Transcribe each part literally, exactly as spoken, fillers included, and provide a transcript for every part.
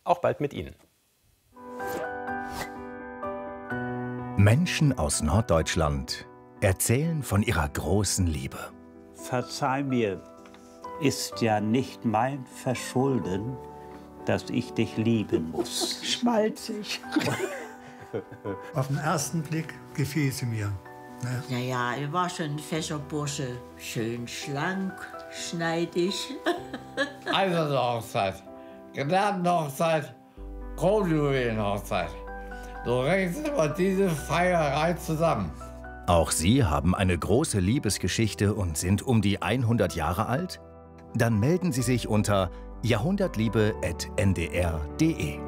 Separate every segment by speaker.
Speaker 1: auch bald mit Ihnen.
Speaker 2: Menschen aus Norddeutschland erzählen von ihrer großen Liebe.
Speaker 3: Verzeih mir, ist ja nicht mein Verschulden, dass ich dich lieben muss.
Speaker 4: Schmalzig.
Speaker 5: Auf den ersten Blick gefiel sie mir. Ne?
Speaker 4: Ja, ja, er war schon ein fescher Bursche. Schön schlank, schneidig.
Speaker 6: Eiserne Hochzeit, Gnadene Hochzeit, Kronjuwelenhochzeit. So rechnet immer diese Feierei zusammen.
Speaker 2: Auch Sie haben eine große Liebesgeschichte und sind um die hundert Jahre alt? Dann melden Sie sich unter jahrhundertliebe at n d r punkt d e.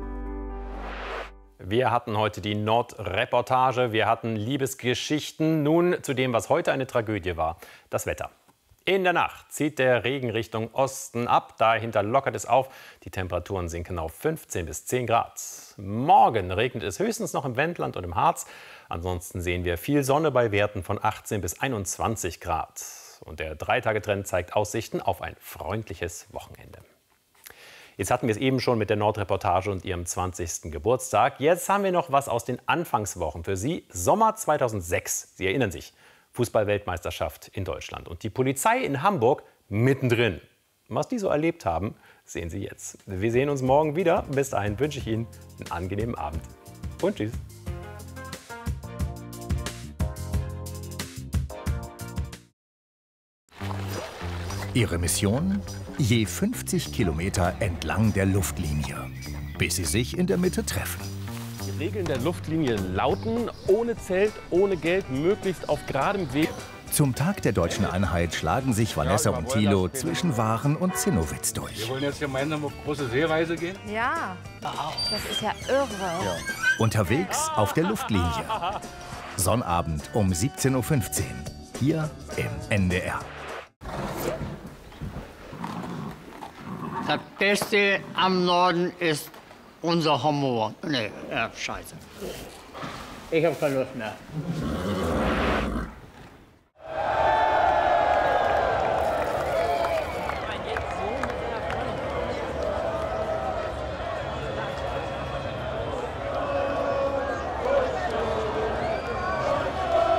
Speaker 1: Wir hatten heute die Nordreportage, wir hatten Liebesgeschichten. Nun zu dem, was heute eine Tragödie war, das Wetter. In der Nacht zieht der Regen Richtung Osten ab, dahinter lockert es auf. Die Temperaturen sinken auf fünfzehn bis zehn Grad. Morgen regnet es höchstens noch im Wendland und im Harz. Ansonsten sehen wir viel Sonne bei Werten von achtzehn bis einundzwanzig Grad. Und der Dreitagetrend zeigt Aussichten auf ein freundliches Wochenende. Jetzt hatten wir es eben schon mit der Nordreportage und ihrem zwanzigsten Geburtstag. Jetzt haben wir noch was aus den Anfangswochen für Sie. Sommer zweitausendsechs, Sie erinnern sich, Fußball-Weltmeisterschaft in Deutschland. Und die Polizei in Hamburg mittendrin. Was die so erlebt haben, sehen Sie jetzt. Wir sehen uns morgen wieder. Bis dahin wünsche ich Ihnen einen angenehmen Abend. Und tschüss.
Speaker 2: Ihre Mission? Je fünfzig Kilometer entlang der Luftlinie, bis Sie sich in der Mitte treffen.
Speaker 7: Die Regeln der Luftlinie lauten: ohne Zelt, ohne Geld, möglichst auf geradem Weg.
Speaker 2: Zum Tag der deutschen Einheit schlagen sich Vanessa und Thilo zwischen Waren und Zinnowitz durch.
Speaker 8: Wir wollen jetzt gemeinsam auf große Seereise gehen?
Speaker 9: Ja, das ist ja irre. Ja.
Speaker 2: Unterwegs auf der Luftlinie. Sonnabend um siebzehn Uhr fünfzehn, hier im N D R.
Speaker 10: Das Beste am Norden ist unser Humor. Nee, ja, scheiße. Ich hab keine Lust mehr.